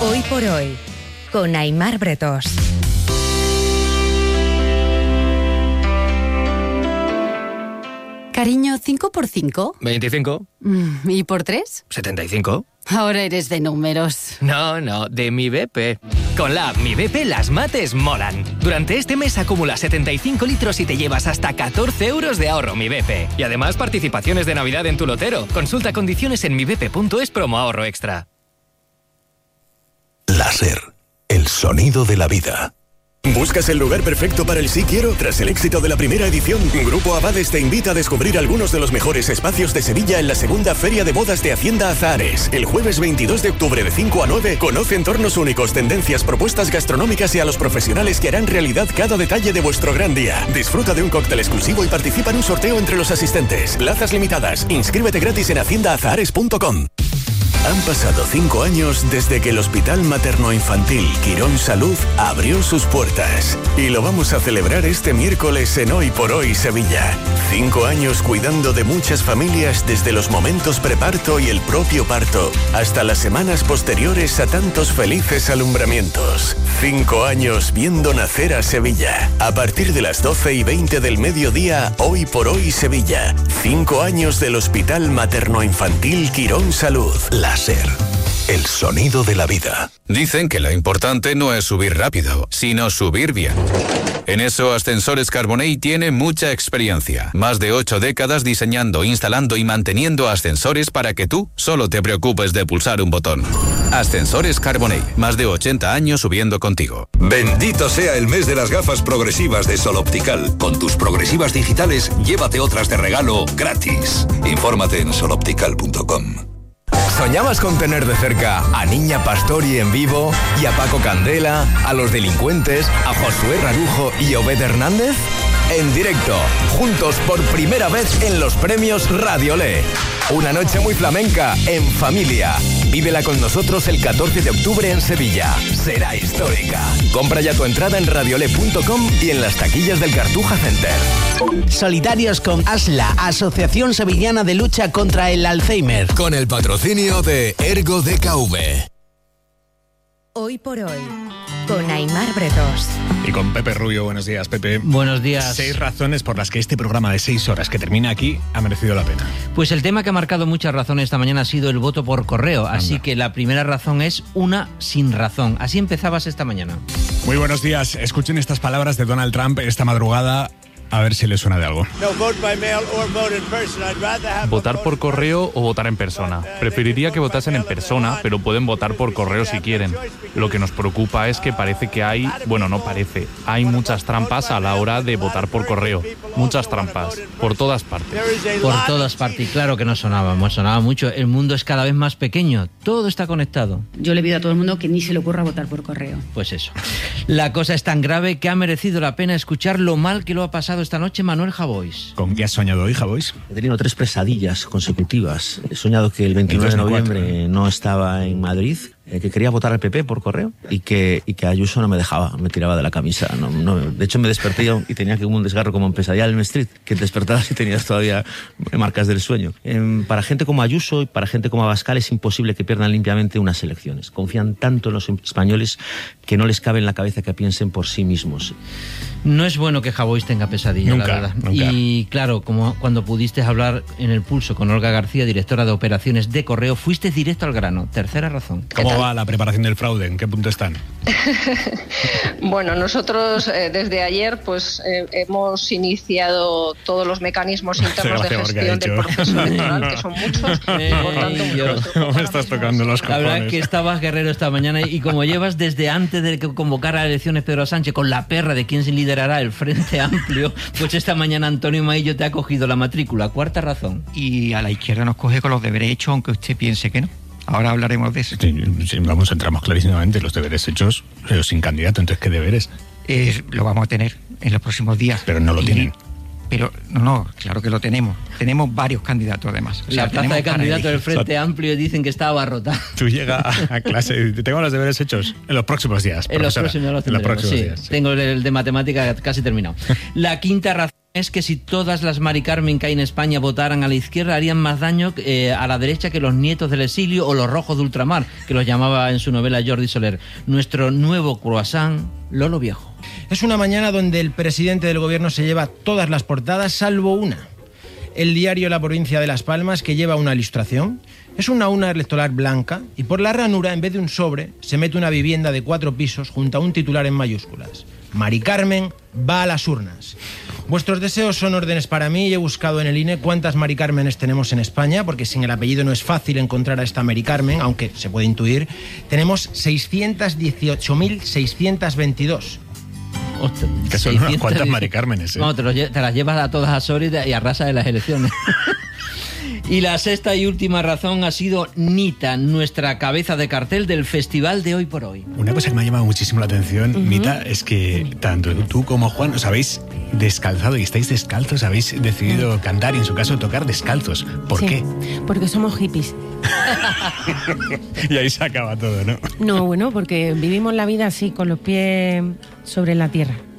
Hoy por hoy, con Aimar Bretos. Cariño, ¿5 por 5? 25. ¿Y por 3? 75. Ahora eres de números. No, de Mi BP. Con la app Mi BP las mates molan. Durante este mes acumula 75 litros y te llevas hasta 14 euros de ahorro Mi BP. Y además participaciones de Navidad en tu lotero. Consulta condiciones en mibp.es promo ahorro extra. Láser, el sonido de la vida. ¿Buscas el lugar perfecto para el Sí Quiero? Tras el éxito de la primera edición, Grupo Abades te invita a descubrir algunos de los mejores espacios de Sevilla en la segunda Feria de Bodas de Hacienda Azahares. El jueves 22 de octubre de 5 a 9, conoce entornos únicos, tendencias, propuestas gastronómicas y a los profesionales que harán realidad cada detalle de vuestro gran día. Disfruta de un cóctel exclusivo y participa en un sorteo entre los asistentes. Plazas limitadas. Inscríbete gratis en haciendaazahares.com. Han pasado 5 años desde que el Hospital Materno-Infantil Quirón Salud abrió sus puertas. Y lo vamos a celebrar este miércoles en Hoy por Hoy Sevilla. 5 años cuidando de muchas familias desde los momentos preparto y el propio parto, hasta las semanas posteriores a tantos felices alumbramientos. 5 años viendo nacer a Sevilla. A partir de las 12:20 del mediodía, Hoy por Hoy Sevilla. 5 años del Hospital Materno-Infantil Quirón Salud. Láser, el sonido de la vida. Dicen que lo importante no es subir rápido, sino subir bien. En eso, Ascensores Carbonell tiene mucha experiencia. Más de 8 décadas diseñando, instalando y manteniendo ascensores para que tú solo te preocupes de pulsar un botón. Ascensores Carbonell, más de 80 años subiendo contigo. Bendito sea el mes de las gafas progresivas de Sol Optical. Con tus progresivas digitales, llévate otras de regalo gratis. Infórmate en soloptical.com. ¿Soñabas con tener de cerca a Niña Pastori en vivo y a Paco Candela, a Los Delincuentes, a Josué Rarujo y Obed Hernández? En directo, juntos por primera vez en los premios Radiolé. Una noche muy flamenca, en familia. Vívela con nosotros el 14 de octubre en Sevilla. Será histórica. Compra ya tu entrada en radiolé.com y en las taquillas del Cartuja Center. Solidarios con ASLA, Asociación Sevillana de Lucha contra el Alzheimer. Con el patrocinio de Ergo DKV. Hoy por hoy, con Aimar Bretos. Y con Pepe Rubio. Buenos días, Pepe. Buenos días. 6 razones por las que este programa de 6 horas que termina aquí ha merecido la pena. Pues el tema que ha marcado muchas razones esta mañana ha sido el voto por correo. Así que la primera razón es una sin razón. Así empezabas esta mañana. Muy buenos días. Escuchen estas palabras de Donald Trump esta madrugada. A ver si les suena de algo. Votar por correo o votar en persona. Preferiría que votasen en persona, pero pueden votar por correo si quieren. Lo que nos preocupa es que parece que hay muchas trampas a la hora de votar por correo. Muchas trampas, por todas partes. Por todas partes, y claro que no sonaba mucho. El mundo es cada vez más pequeño, todo está conectado. Yo le pido a todo el mundo que ni se le ocurra votar por correo. Pues eso. La cosa es tan grave que ha merecido la pena escuchar lo mal que lo ha pasado esta noche Manuel Javois. ¿Con qué has soñado hoy, Javois? He tenido 3 pesadillas consecutivas. He soñado que el 29 de noviembre no estaba en Madrid, que quería votar al PP por correo y que Ayuso no me dejaba, me tiraba de la camisa. De hecho, me desperté y tenía como un desgarro como en Pesadilla en Elm Street, que te despertabas y tenías todavía marcas del sueño. Para gente como Ayuso y para gente como Abascal es imposible que pierdan limpiamente unas elecciones. Confían tanto en los españoles que no les cabe en la cabeza que piensen por sí mismos. No es bueno que Javois tenga pesadilla, nunca, la verdad. Nunca. Y claro, como cuando pudiste hablar en El Pulso con Olga García, directora de operaciones de correo, fuiste directo al grano. Tercera razón. ¿Cómo va la preparación del fraude? ¿En qué punto están? Bueno, nosotros desde ayer hemos iniciado todos los mecanismos internos de gestión del proceso electoral, que son muchos. Por tanto, me estás tocando los cojones. La verdad es que estabas guerrero esta mañana y como llevas desde antes de que convocara a elecciones Pedro Sánchez con la perra de quién se liderará el Frente Amplio, pues esta mañana Antonio Maillo te ha cogido la matrícula. Cuarta razón. Y a la izquierda nos coge con los deberes hechos, aunque usted piense que no. Ahora hablaremos de eso. Sí, entramos clarísimamente, los deberes hechos, pero sin candidato. Entonces, ¿qué deberes? Lo vamos a tener en los próximos días. Pero no lo tienen. Pero no, claro que lo tenemos. Tenemos varios candidatos además. La plaza de candidato del Frente Amplio dicen que está abarrotada. Tú llegas a clase y tengo los deberes hechos en los próximos días. En los próximos días. Tengo el de matemática casi terminado. La quinta razón. Es que si todas las Mari Carmen que hay en España votaran a la izquierda, harían más daño a la derecha que los nietos del exilio o los rojos de ultramar, que los llamaba en su novela Jordi Soler. Nuestro nuevo croissant, Lolo Viejo. Es una mañana donde el presidente del gobierno se lleva todas las portadas, salvo una. El diario La Provincia de Las Palmas, que lleva una ilustración. Es una urna electoral blanca y por la ranura, en vez de un sobre, se mete una vivienda de 4 pisos junto a un titular en mayúsculas. Mari Carmen va a las urnas. Vuestros deseos son órdenes para mí y he buscado en el INE cuántas Mari Cármenes tenemos en España, porque sin el apellido no es fácil encontrar a esta Mari Carmen, aunque se puede intuir. Tenemos 618.622. Que son unas cuantas Mari Cármenes, ¿eh? No, te las llevas a todas a Soria y arrasas en las elecciones. Y la sexta y última razón ha sido Nita, nuestra cabeza de cartel del festival de Hoy por Hoy. Una cosa que me ha llamado muchísimo la atención, Nita, es que tanto tú como Juan os habéis descalzado y estáis descalzos, habéis decidido cantar y en su caso tocar descalzos. ¿Por qué? Porque somos hippies. Y ahí se acaba todo, ¿no? No, bueno, porque vivimos la vida así, con los pies sobre la tierra.